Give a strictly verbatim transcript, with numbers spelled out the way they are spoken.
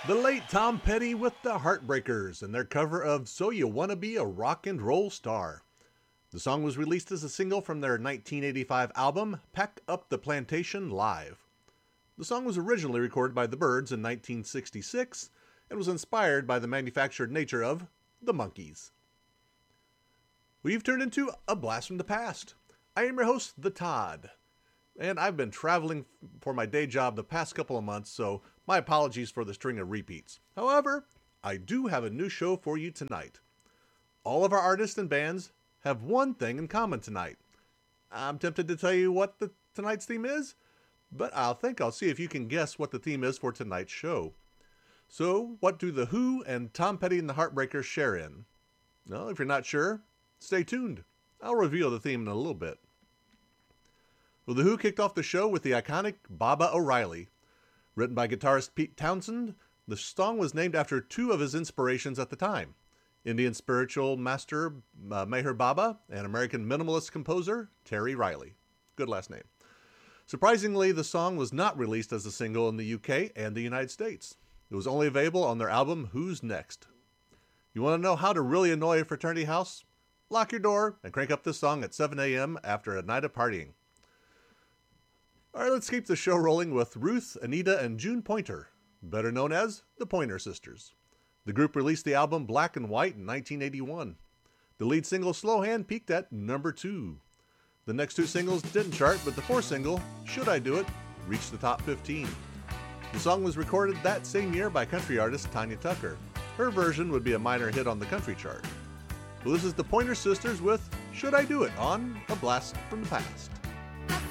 The late Tom Petty with the Heartbreakers and their cover of So You Wanna Be a Rock and Roll Star. The song was released as a single from their nineteen eighty-five album, Pack Up the Plantation Live. The song was originally recorded by the Byrds in nineteen sixty-six and was inspired by the manufactured nature of the Monkees. We've turned into a blast from the past. I am your host, The Todd, and I've been traveling for my day job the past couple of months, so my apologies for the string of repeats. However, I do have a new show for you tonight. All of our artists and bands have one thing in common tonight. I'm tempted to tell you what the tonight's theme is, but I'll think I'll see if you can guess what the theme is for tonight's show. So, what do The Who and Tom Petty and the Heartbreakers share in? Well, if you're not sure, stay tuned. I'll reveal the theme in a little bit. Well, The Who kicked off the show with the iconic Baba O'Riley. Written by guitarist Pete Townsend, the song was named after two of his inspirations at the time: Indian spiritual master uh, Meher Baba and American minimalist composer Terry Riley. Good last name. Surprisingly, the song was not released as a single in the U K and the United States. It was only available on their album Who's Next. You want to know how to really annoy a fraternity house? Lock your door and crank up this song at seven a.m. after a night of partying. All right, let's keep the show rolling with Ruth, Anita, and June Pointer, better known as the Pointer Sisters. The group released the album Black and White in nineteen eighty-one. The lead single, Slow Hand, peaked at number two. The next two singles didn't chart, but the fourth single, Should I Do It, reached the top fifteen. The song was recorded that same year by country artist Tanya Tucker. Her version would be a minor hit on the country chart. Well, this is the Pointer Sisters with Should I Do It on A Blast from the Past.